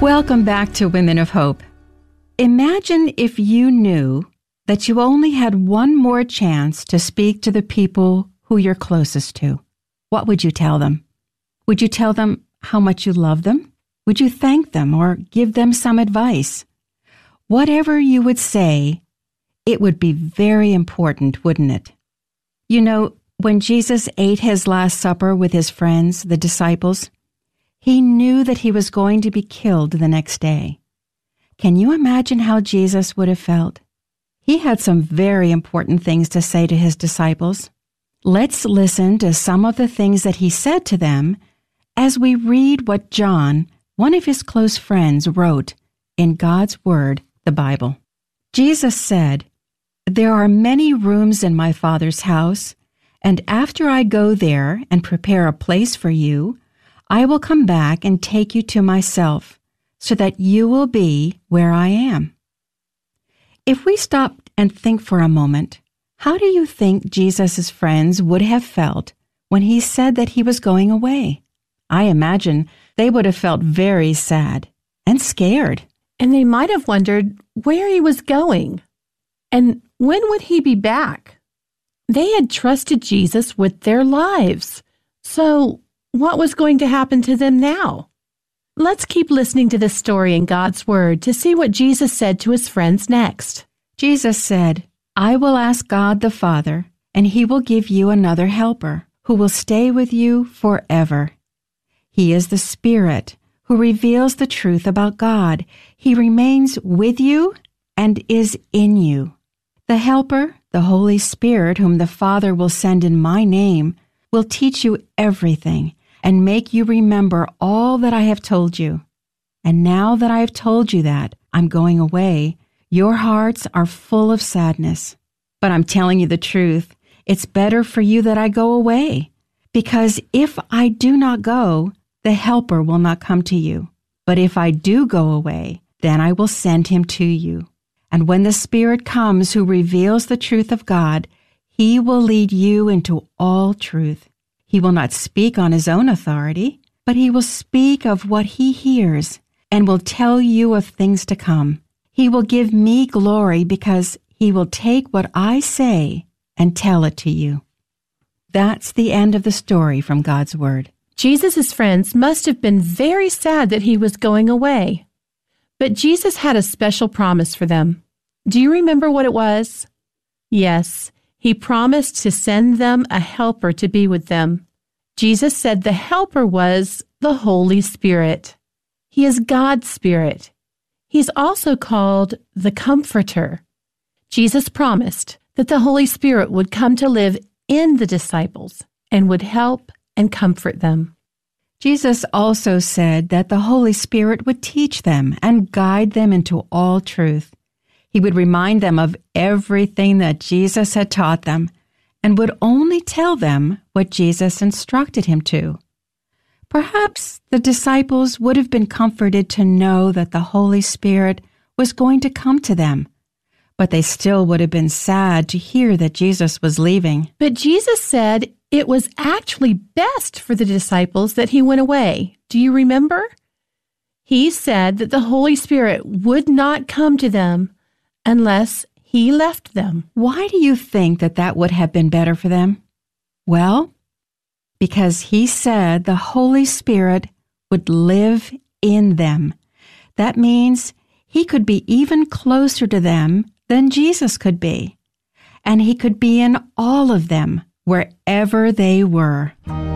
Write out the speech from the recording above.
Welcome back to Women of Hope. Imagine if you knew that you only had one more chance to speak to the people who you're closest to. What would you tell them? Would you tell them how much you love them? Would you thank them or give them some advice? Whatever you would say, it would be very important, wouldn't it? You know, when Jesus ate his Last Supper with his friends, the disciples, he knew that he was going to be killed the next day. Can you imagine how Jesus would have felt? He had some very important things to say to his disciples. Let's listen to some of the things that he said to them as we read what John, one of his close friends, wrote in God's Word, the Bible. Jesus said, "There are many rooms in my Father's house, and after I go there and prepare a place for you, I will come back and take you to myself, so that you will be where I am." If we stop and think for a moment, how do you think Jesus' friends would have felt when he said that he was going away? I imagine they would have felt very sad and scared. And they might have wondered where he was going. And when would he be back? They had trusted Jesus with their lives. So what was going to happen to them now? Let's keep listening to this story in God's Word to see what Jesus said to his friends next. Jesus said, "I will ask God the Father, and he will give you another helper who will stay with you forever. He is the Spirit who reveals the truth about God. He remains with you and is in you. The Helper, the Holy Spirit, whom the Father will send in my name, will teach you everything and make you remember all that I have told you. And now that I have told you that I'm going away, your hearts are full of sadness. But I'm telling you the truth. It's better for you that I go away, because if I do not go, the Helper will not come to you. But if I do go away, then I will send him to you. And when the Spirit comes who reveals the truth of God, he will lead you into all truth. He will not speak on his own authority, but he will speak of what he hears and will tell you of things to come. He will give me glory because he will take what I say and tell it to you." That's the end of the story from God's Word. Jesus' friends must have been very sad that he was going away. But Jesus had a special promise for them. Do you remember what it was? Yes, he promised to send them a helper to be with them. Jesus said the helper was the Holy Spirit. He is God's Spirit. He's also called the Comforter. Jesus promised that the Holy Spirit would come to live in the disciples and would help and comfort them. Jesus also said that the Holy Spirit would teach them and guide them into all truth. He would remind them of everything that Jesus had taught them and would only tell them what Jesus instructed him to. Perhaps the disciples would have been comforted to know that the Holy Spirit was going to come to them, but they still would have been sad to hear that Jesus was leaving. But Jesus said it was actually best for the disciples that he went away. Do you remember? He said that the Holy Spirit would not come to them unless he left them. Why do you think that that would have been better for them? Well, because he said the Holy Spirit would live in them. That means he could be even closer to them than Jesus could be. And he could be in all of them, wherever they were.